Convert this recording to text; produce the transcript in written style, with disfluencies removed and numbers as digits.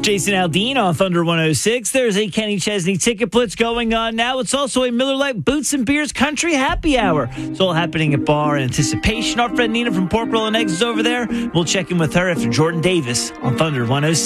Jason Aldean on Thunder 106. There's a Kenny Chesney ticket blitz going on now. It's also a Miller Lite Boots and Beers Country Happy Hour. It's all happening at Bar Anticipation. Our friend Nina from Pork Roll and Eggs is over there. We'll check in with her after Jordan Davis on Thunder 106.